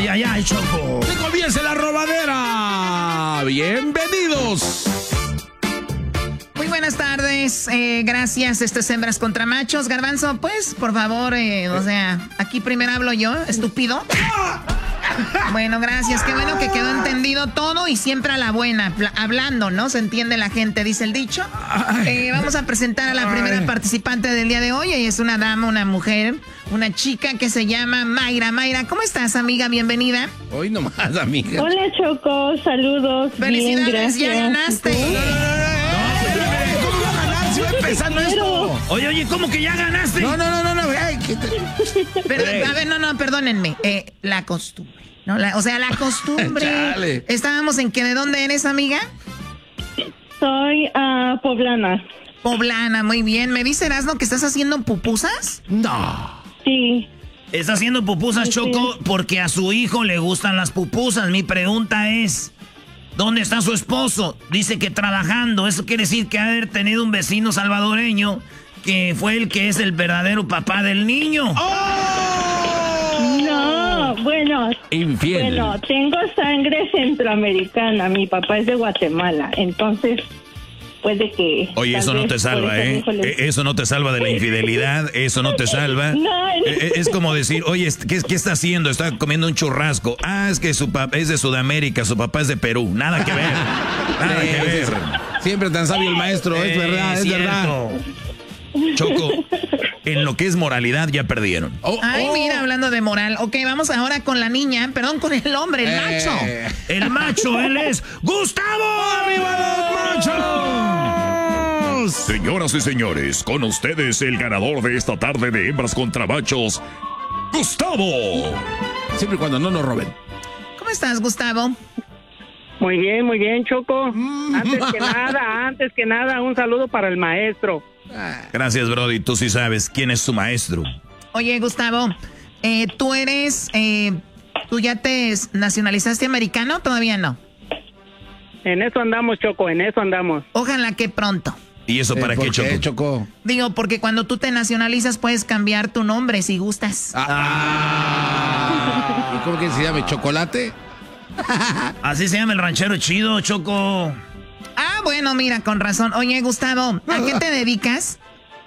Ay, ay, ay, Choco. ¡Que comience la robadera! ¡Bienvenidos! Muy buenas tardes, gracias. Esto es Hembras contra Machos. Garbanzo, pues, por favor, o sea, aquí primero hablo yo, estúpido. Bueno, gracias. Qué bueno que quedó entendido todo y siempre a la buena. Hablando, ¿no? Se entiende la gente, dice el dicho. Vamos a presentar a la primera participante del día de hoy. Ella es una dama, una mujer, una chica que se llama Mayra. Mayra, ¿cómo estás, amiga? Bienvenida. Hoy nomás, amiga. Hola, Choco. Saludos. Felicidades, bien, ya ganaste. ¿Cómo va a ganar si va empezando esto? Oye, ¿cómo que ya ganaste? No. Pero, a ver, no, perdónenme. La costumbre. No, la costumbre. Chale. Estábamos en que, ¿de dónde eres, amiga? Soy poblana. Poblana, muy bien. ¿Me dice Erasmo que estás haciendo pupusas? No. Sí. Está haciendo pupusas, Choco, porque a su hijo le gustan las pupusas. Mi pregunta es, ¿dónde está su esposo? Dice que trabajando. Eso quiere decir que ha de haber tenido un vecino salvadoreño que fue el que es el verdadero papá del niño. No, bueno. Infiel. Bueno, tengo sangre centroamericana. Mi papá es de Guatemala. Entonces, puede que... Oye, eso no te salva, ¿eh? Eso no te salva de la infidelidad, eso no te salva. Es como decir, oye, ¿qué está haciendo? Está comiendo un churrasco. Ah, es que su papá es de Sudamérica, su papá es de Perú. Nada que ver. Nada que ver. Siempre tan sabio el maestro, es verdad, es verdad. Choco, en lo que es moralidad ya perdieron. Ay, mira, hablando de moral. Ok, vamos ahora con la niña, perdón, con el hombre, el macho. El macho, él es Gustavo. ¡Arriba los machos! Señoras y señores, con ustedes el ganador de esta tarde de Hembras contra Machos, Gustavo. Siempre y cuando no nos roben. ¿Cómo estás, Gustavo? Muy bien, Choco. Antes que nada, un saludo para el maestro. Gracias, Brody. Tú sí sabes quién es su maestro. Oye, Gustavo, ¿tú ya te nacionalizaste americano o todavía no? En eso andamos, Choco, en eso andamos. Ojalá que pronto. ¿Y eso para qué, Choco? Choco? Digo, porque cuando tú te nacionalizas puedes cambiar tu nombre si gustas. ¿Y cómo que se llama? ¿Chocolate? Así se llama el ranchero chido, Choco. Ah, bueno, mira, con razón. Oye, Gustavo, ¿a qué te dedicas?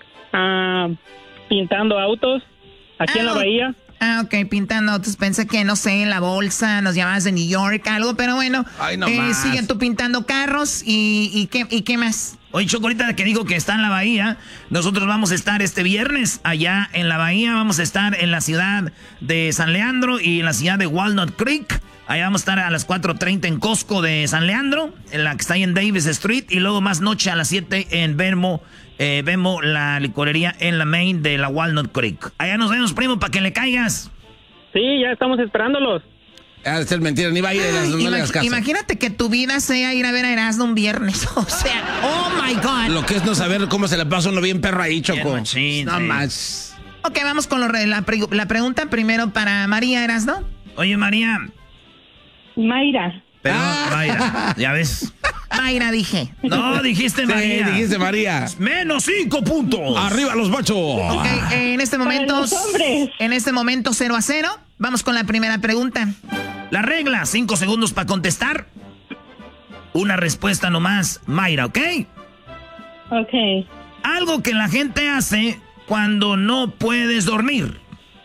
Pintando autos, aquí en la bahía. Ah, ok, pintando autos. Pensé que, no sé, en la bolsa, nos llamabas de New York, algo, pero bueno. Ay, no más. Sigue tú pintando carros y ¿qué más? Oye, Choco, ahorita que digo que está en la bahía, nosotros vamos a estar este viernes allá en la bahía. Vamos a estar en la ciudad de San Leandro y en la ciudad de Walnut Creek. Allá vamos a estar a las 4:30 en Costco de San Leandro, en la que está ahí en Davis Street. Y luego más noche a las 7 en Vemo, la licorería en la main de la Walnut Creek. Allá nos vemos, primo, para que le caigas. Sí, ya estamos esperándolos. Ha de ser mentira, ni va a ir a las casas. Imagínate que tu vida sea ir a ver a Erasmo un viernes. O sea, oh my God. Lo que es no saber cómo se le pasa uno bien perro ahí, Choco. No más. Ok, vamos con la pregunta primero para María, Erasmo. Oye, María. Mayra. Pero, Mayra, ¿ya ves? Mayra, dije. No, dijiste María. Sí, dijiste María. Menos 5 puntos. ¡Arriba los machos! Ok, en este momento... Para los hombres. En este momento 0-0. Vamos con la primera pregunta. La regla, 5 segundos para contestar. Una respuesta nomás, Mayra, ¿ok? Ok. Algo que la gente hace cuando no puedes dormir.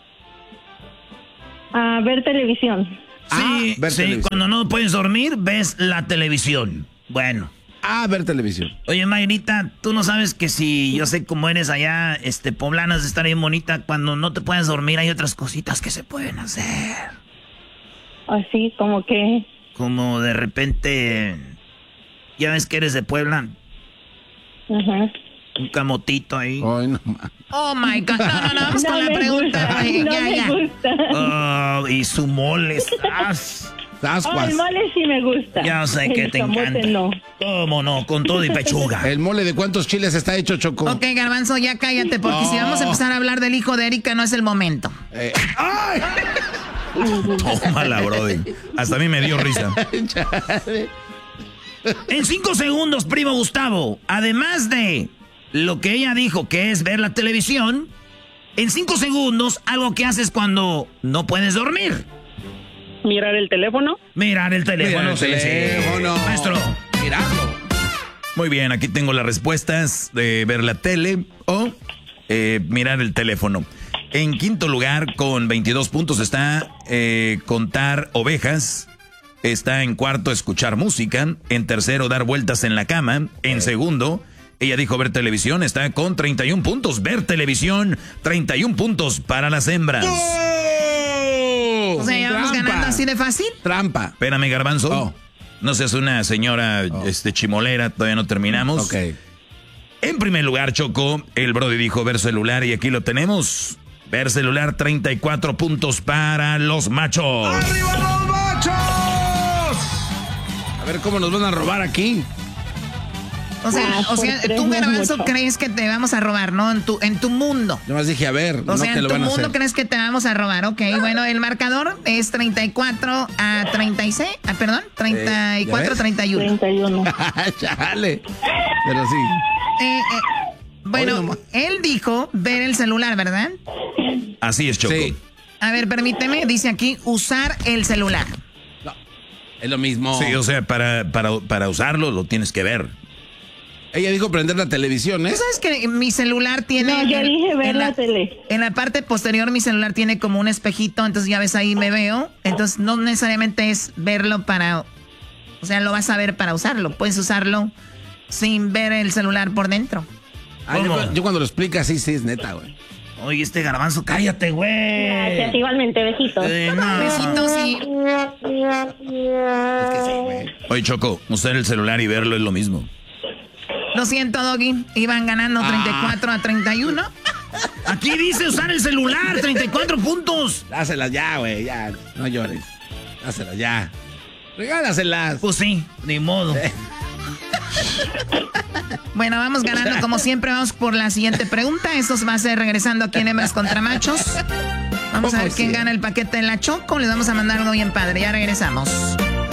Ver televisión. Sí, ver televisión. Cuando no puedes dormir, ves la televisión. Bueno. Ver televisión. Oye, Mayrita, tú no sabes que si yo sé cómo eres allá, poblana, de estar bien bonita, cuando no te puedes dormir hay otras cositas que se pueden hacer. Así, como que... Como de repente, ya ves que eres de Puebla. Ajá. Un camotito ahí. Ay, no más. Oh my God. No, vamos No con la me pregunta. gusta, Oye, no ya. me gusta. Y su mole. Ascuas. El mole sí me gusta. Ya sé que El te camote encanta. no. ¿Cómo no? Con todo y pechuga. ¿El mole de cuántos chiles está hecho, Choco? Ok, Garbanzo, ya cállate, porque si vamos a empezar a hablar del hijo de Erika, no es el momento. ¡Ay! Tómala, brody. Hasta a mí me dio risa. En 5 segundos, primo Gustavo, además de lo que ella dijo que es ver la televisión, en 5 segundos, algo que haces cuando no puedes dormir. mirar el teléfono. Mirar el teléfono, sí. Maestro. Mirarlo. Muy bien, aquí tengo las respuestas de ver la tele o mirar el teléfono. En quinto lugar, con 22 puntos, está contar ovejas. Está en cuarto, escuchar música. En tercero, dar vueltas en la cama. En segundo, ella dijo ver televisión. Está con 31 puntos. Ver televisión, 31 puntos para las hembras. O sea, ¿ya vamos ganando así de fácil? Trampa. Espérame, Garbanzo. Oh. No seas una señora chimolera, todavía no terminamos. Ok. En primer lugar, Choco, el Brody dijo ver celular y aquí lo tenemos. Ver celular, 34 puntos para los machos. ¡Arriba los machos! A ver cómo nos van a robar aquí. O sea, tú, Garbanzo, mucho. crees que te vamos a robar, ¿no? En tu mundo. Yo más dije, a ver, O no sea, te en lo tu van a mundo hacer. crees que te vamos a robar, ok. Bueno, el marcador es 34 a 36, perdón, 34 a 31. 31. Chale. Pero sí. Bueno, Oye, nomás. él dijo ver el celular, ¿verdad? Así es, Choco. Sí. A ver, permíteme, dice aquí usar el celular. No, es lo mismo. Sí, o sea, para usarlo lo tienes que ver. Ella dijo prender la televisión, ¿eh? ¿Tú sabes que mi celular tiene... No, yo dije ver en la tele. En la parte posterior mi celular tiene como un espejito, entonces ya ves ahí me veo. Entonces no necesariamente es verlo para... O sea, lo vas a ver para usarlo. Puedes usarlo sin ver el celular por dentro. Ah, yo cuando lo explica, sí, es neta, güey. Oye, este Garbanzo, cállate, güey. Gracias, igualmente, besitos. No. Besitos y... Es que sí, güey. Oye, Choco, usar el celular y verlo es lo mismo. Lo siento, Doggy. Iban ganando 34 a 31. Aquí dice usar el celular, 34 puntos. Dáselas ya, güey, ya. No llores. Dáselas ya. Regálaselas. Pues sí, ni modo. Bueno, vamos ganando como siempre. Vamos por la siguiente pregunta. Esto va a ser regresando aquí en Hembras contra Machos. Vamos a ver quién gana el paquete de la Choco. Les vamos a mandar algo bien padre. Ya regresamos.